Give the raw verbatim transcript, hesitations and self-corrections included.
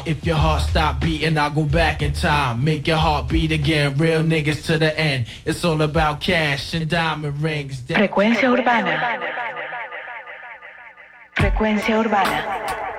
If your heart stop beating, I'll go back in time. Make your heart beat again. Real niggas to the end. It's all about cash and diamond rings. Frecuencia urbana. Frecuencia urbana.